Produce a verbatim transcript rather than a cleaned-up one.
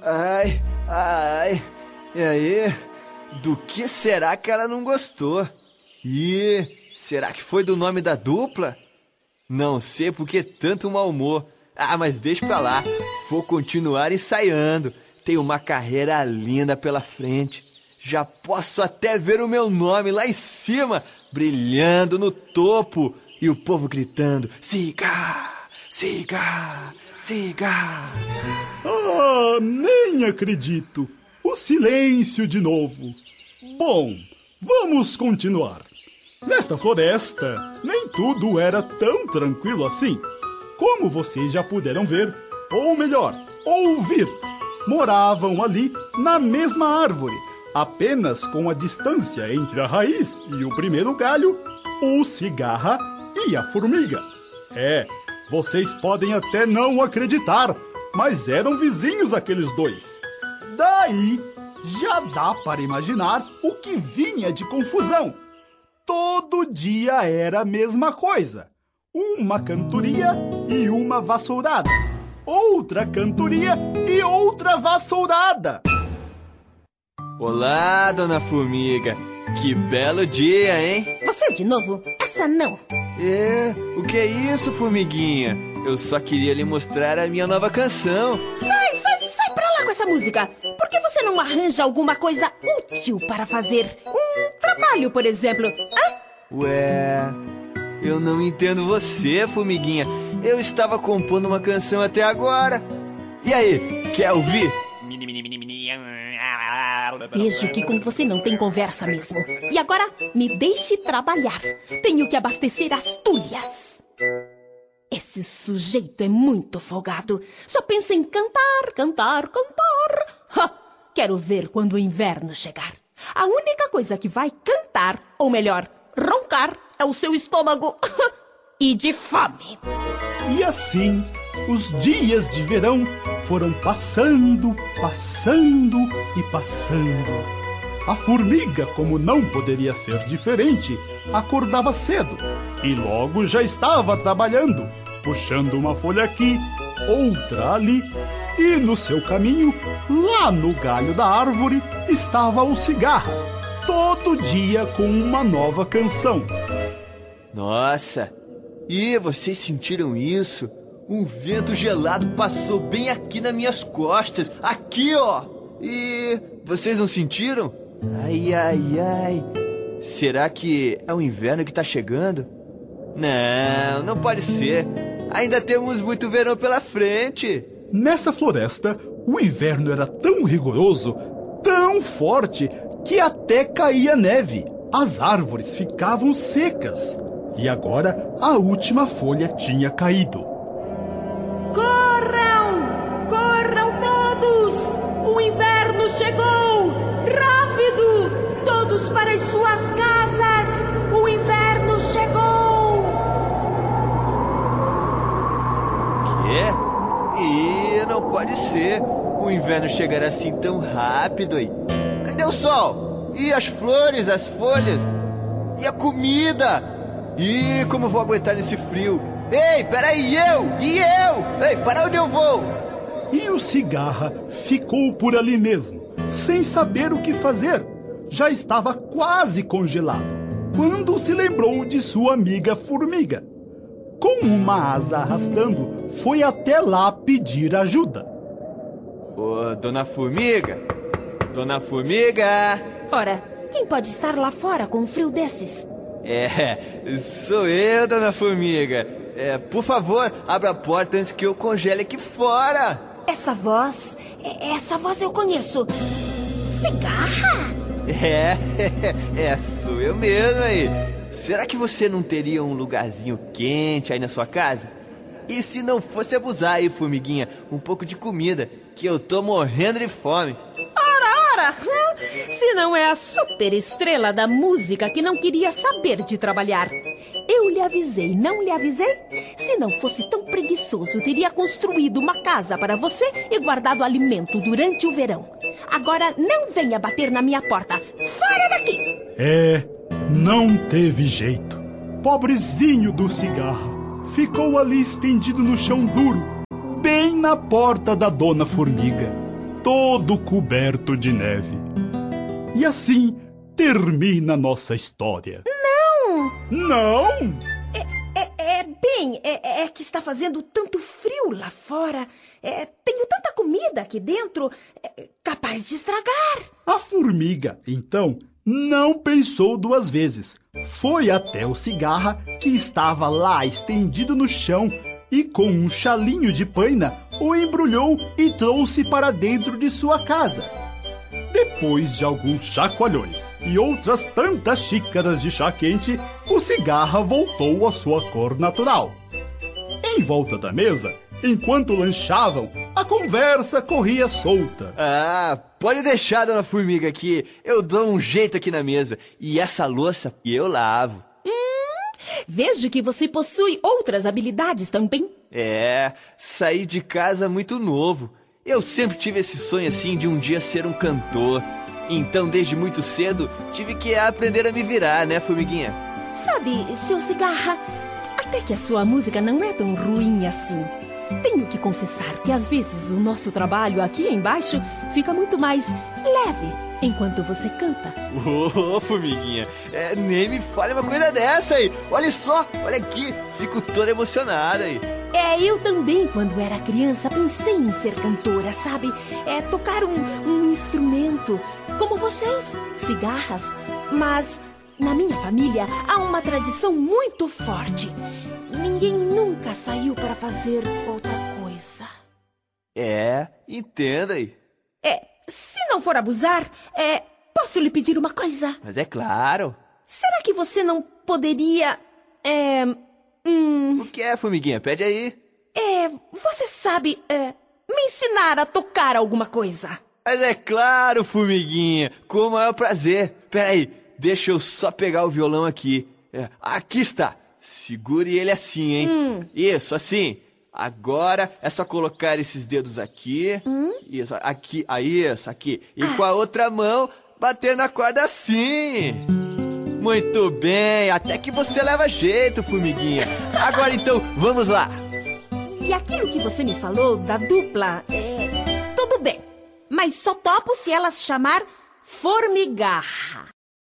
Ai, ai. E aí? Do que será que ela não gostou? Ih, será que foi do nome da dupla? Não sei por que tanto mau humor. Ah, mas deixa pra lá. Vou continuar ensaiando. Tenho uma carreira linda pela frente. Já posso até ver o meu nome lá em cima, brilhando no topo. E o povo gritando: siga, siga, siga. Ah, nem acredito. O silêncio de novo. Bom, vamos continuar. Nesta floresta, nem tudo era tão tranquilo assim. Como vocês já puderam ver, ou melhor, ouvir, moravam ali na mesma árvore, apenas com a distância entre a raiz e o primeiro galho, o cigarra e a formiga. É, vocês podem até não acreditar, mas eram vizinhos aqueles dois. Daí, já dá para imaginar o que vinha de confusão. Todo dia era a mesma coisa. Uma cantoria e uma vassourada. Outra cantoria e outra vassourada. Olá, dona Formiga. Que belo dia, hein? Você de novo? Essa não. É, o que é isso, formiguinha? Eu só queria lhe mostrar a minha nova canção. Sai, sai, sai pra lá com essa música. Por que você não arranja alguma coisa útil para fazer? Um trabalho, por exemplo. Hã? Ué, eu não entendo você, formiguinha. Eu estava compondo uma canção até agora. E aí, quer ouvir? Vejo que com você não tem conversa mesmo. E agora, me deixe trabalhar. Tenho que abastecer as tulhas. Esse sujeito é muito folgado. Só pensa em cantar, cantar, cantar. Ha! Quero ver quando o inverno chegar. A única coisa que vai cantar, ou melhor, roncar, é o seu estômago. E de fome. E assim, os dias de verão foram passando, passando e passando. A formiga, como não poderia ser diferente, acordava cedo e logo já estava trabalhando, puxando uma folha aqui, outra ali. E no seu caminho, lá no galho da árvore, estava o cigarra, todo dia com uma nova canção. Nossa! E vocês sentiram isso? Um vento gelado passou bem aqui nas minhas costas. Aqui, ó! E vocês não sentiram? Ai, ai, ai. Será que é o inverno que tá chegando? Não, não pode ser. Ainda temos muito verão pela frente. Nessa floresta, o inverno era tão rigoroso, tão forte, que até caía neve. As árvores ficavam secas. E agora a última folha tinha caído. Corram! Corram todos! O inverno chegou! Rápido! Todos para as suas casas! O inverno chegou! Quê? Ih, não pode ser. O inverno chegará assim tão rápido aí. Cadê o sol? E as flores, as folhas? E a comida? Ih, como eu vou aguentar nesse frio? Ei, peraí, eu! E eu? Ei, para onde eu vou? E o cigarra ficou por ali mesmo, sem saber o que fazer. Já estava quase congelado, quando se lembrou de sua amiga formiga. Com uma asa arrastando, foi até lá pedir ajuda. Ô, dona Formiga! Dona Formiga! Ora, quem pode estar lá fora com um frio desses? É, sou eu, dona Formiga. É, por favor, abra a porta antes que eu congele aqui fora. Essa voz, essa voz eu conheço. Cigarra? É, é, sou eu mesmo aí. Será que você não teria um lugarzinho quente aí na sua casa? E se não fosse abusar aí, formiguinha, um pouco de comida, que eu tô morrendo de fome. Ora, ora! Se não é a super estrela da música que não queria saber de trabalhar. Eu lhe avisei, não lhe avisei? Se não fosse tão preguiçoso, teria construído uma casa para você e guardado alimento durante o verão. Agora não venha bater na minha porta. Fora daqui! É, não teve jeito. Pobrezinho do cigarra. Ficou ali estendido no chão duro, bem na porta da dona Formiga. todo coberto de neve. E assim termina nossa história. Não! Não? É, é, é bem, é, é que está fazendo tanto frio lá fora. É, tenho tanta comida aqui dentro, é, capaz de estragar. A formiga, então, não pensou duas vezes. Foi até o Cigarra, que estava lá estendido no chão, e com um chalinho de paina o embrulhou e trouxe para dentro de sua casa. Depois de alguns chacoalhões e outras tantas xícaras de chá quente, o Cigarra voltou à sua cor natural. Em volta da mesa, enquanto lanchavam, a conversa corria solta. Ah, pode deixar, dona Formiga, que eu dou um jeito aqui na mesa. E essa louça eu lavo. Hum, vejo que você possui outras habilidades também. É, saí de casa muito novo. Eu sempre tive esse sonho assim de um dia ser um cantor. Então, desde muito cedo, tive que aprender a me virar, né, Formiguinha? Sabe, seu Cigarra, até que a sua música não é tão ruim assim. Tenho que confessar que às vezes o nosso trabalho aqui embaixo fica muito mais leve enquanto você canta. Ô, oh, Formiguinha, é, nem me fale uma coisa dessa aí. Olha só, olha aqui, fico toda emocionada aí. É, eu também, quando era criança, pensei em ser cantora, sabe? É, tocar um, um instrumento, como vocês, cigarras. Mas na minha família há uma tradição muito forte. Ninguém nunca saiu para fazer outra coisa. É, entenda aí. É, se não for abusar, é, posso lhe pedir uma coisa? Mas é claro. Será que você não poderia... É, hum, o que é, Formiguinha? Pede aí. É, você sabe, é, me ensinar a tocar alguma coisa? Mas é claro, Formiguinha, com o maior prazer. Peraí, deixa eu só pegar o violão aqui. É, aqui está. Segure ele assim, hein? Hum. Isso, assim. Agora é só colocar esses dedos aqui. Hum? Isso, aqui, aí, isso, aqui. E ah. com a outra mão, bater na corda assim. Muito bem, até que você leva jeito, Formiguinha. Agora então, vamos lá. E aquilo que você me falou da dupla, é... tudo bem. Mas só topo se ela se chamar Formigarra.